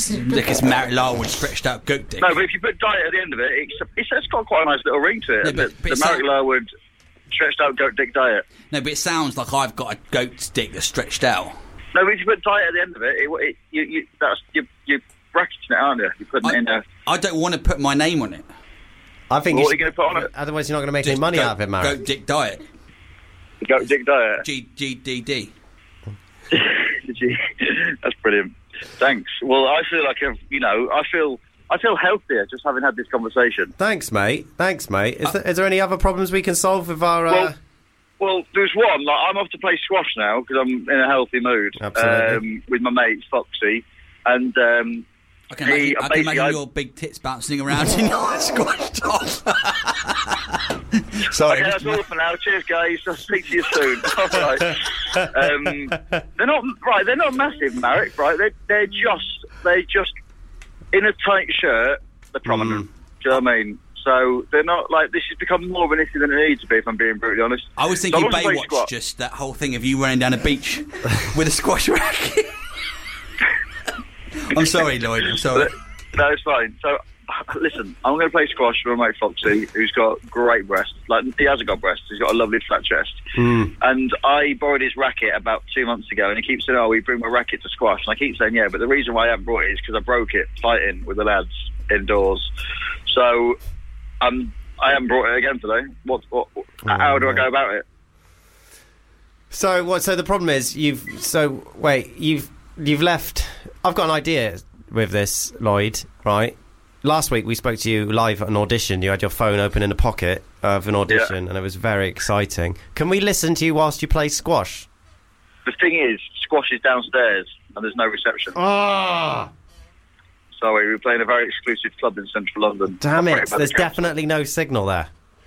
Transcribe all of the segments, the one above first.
it's Marek Larwood stretched out goat dick. No, but if you put diet at the end of it, it's got quite a nice little ring to it. No, the Marek Larwood stretched out goat dick diet. No, but it sounds like I've got a goat's dick that's stretched out. No, but if you put diet at the end of it, you're bracketing it, aren't you? You're putting it in there. I don't want to put my name on it. I think what are you going to put on it? Otherwise, you're not going to make any money out of it, Marek. Goat dick diet. Goat dick diet. GDD. That's brilliant. Thanks. Well, I feel like I feel healthier just having had this conversation. Thanks, mate. Is there any other problems we can solve with our? Well, there's one. Like, I'm off to play squash now because I'm in a healthy mood. Absolutely. With my mate Foxy, and I can imagine your big tits bouncing around in your squash top. Sorry. Okay, that's all for now. Cheers, guys. I'll speak to you soon. All right. They're not massive, Marek. Right? They're just in a tight shirt. They're prominent. Do you know what I mean? So they're not like, this has become more of an issue than it needs to be, if I'm being brutally honest. I was thinking Baywatch, just that whole thing of you running down a beach with a squash racket. I'm sorry, Lloyd, I'm sorry. No, it's fine. So, listen, I'm going to play squash with my mate Foxy, who's got great breasts. Like, he hasn't got breasts, he's got a lovely flat chest. And I borrowed his racket about 2 months ago, and he keeps saying, we bring my racket to squash. And I keep saying, yeah, but the reason why I haven't brought it is because I broke it fighting with the lads indoors. So, I haven't brought it again today. How do I go about it? So the problem is you've left. I've got an idea with this, Lloyd. Right. Last week we spoke to you live at an audition. You had your phone open in the pocket of an audition, and it was very exciting. Can we listen to you whilst you play squash? The thing is, squash is downstairs and there's no reception. Sorry, we're playing a very exclusive club in central London. Damn it, there's definitely no signal there.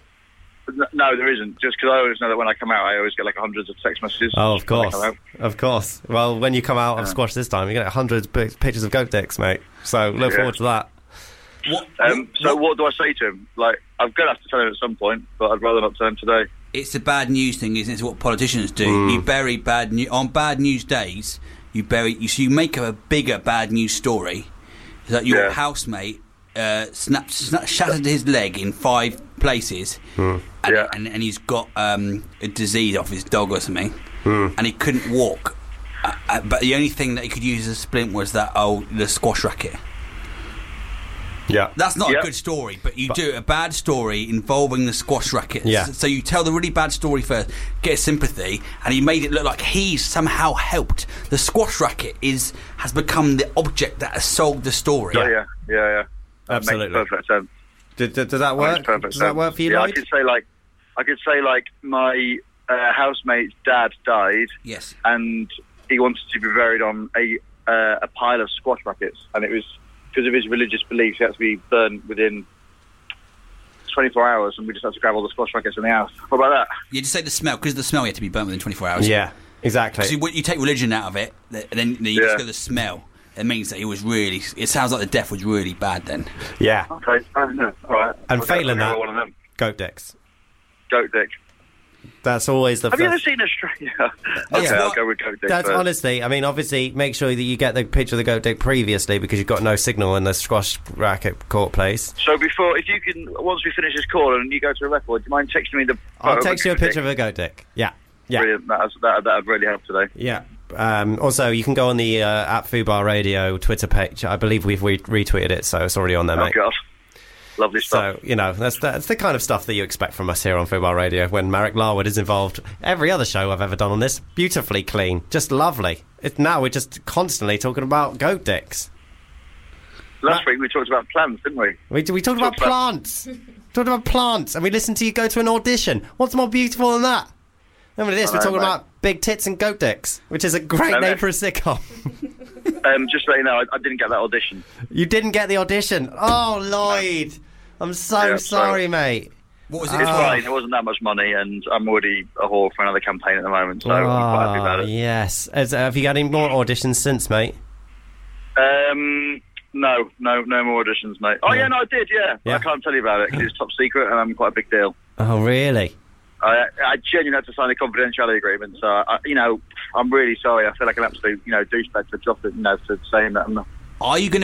No, there isn't. Just because I always know that when I come out, I always get like hundreds of text messages. Oh, of course. Of course. Well, when you come out of squash this time, you get hundreds of pictures of goat dicks, mate. So look forward to that. What do I say to him? Like, I'm going to have to tell him at some point, but I'd rather not tell him today. It's the bad news thing, isn't it? It's what politicians do. You bury bad news. On bad news days, you make a bigger bad news story. That your housemate shattered his leg in 5 places, and he's got a disease off his dog or something, and he couldn't walk. But the only thing that he could use as a splint was the squash racket. Yeah, that's not a good story, but you do a bad story involving the squash racket. Yeah. So you tell the really bad story first, get sympathy, and he made it look like he's somehow helped. The squash racket has become the object that has sold the story. Yeah. Absolutely, makes perfect sense. Does that work? Does that work for you, Lloyd? I could say my housemate's dad died. Yes. And he wanted to be buried on a pile of squash rackets, and it was because of his religious beliefs. He had to be burned within 24 hours, and we just had to grab all the squash rackets in the house. What about that? You just say the smell, because the smell you had to be burnt within 24 hours. Yeah, exactly. So you take religion out of it, then you just go to the smell. It means that it sounds like the death was really bad then. Yeah. Okay, all right. And failing that, goat dicks. Goat dick. That's always the. Have you ever seen Australia? Okay, I'll go with goat dick. That's honestly, I mean, obviously, make sure that you get the picture of the goat dick previously, because you've got no signal in the squash racket court place. So if you can, once we finish this call and you go to a record, do you mind texting me the? I'll text you a picture of a goat dick. Yeah. Brilliant. That'd really help today. Yeah. Also, you can go on the at Fubar Radio Twitter page. I believe we've retweeted it, so it's already on there, mate. Oh, God. Lovely stuff. So, that's the kind of stuff that you expect from us here on Fubar Radio when Marek Larwood is involved. Every other show I've ever done on this, beautifully clean. Just lovely. Now we're just constantly talking about goat dicks. Last week we talked about plants, didn't we? We talked about plants. Talked about plants, and we listened to you go to an audition. What's more beautiful than that? And with this, we're talking about big tits and goat dicks, which is a great name for a sitcom. Just to let you know, I didn't get that audition. You didn't get the audition? Oh, Lloyd. I'm so sorry, mate. What was it? It's fine. It wasn't that much money, and I'm already a whore for another campaign at the moment, so I'm quite happy about it. Yes. Have you had any more auditions since, mate? No more auditions, mate. Oh, yeah, no, I did, yeah. I can't tell you about it, because it's top secret, and I'm quite a big deal. Oh, really? I genuinely had to sign a confidentiality agreement, so, I'm really sorry. I feel like an absolute, douchebag for dropping, for saying that I'm not. Are you going to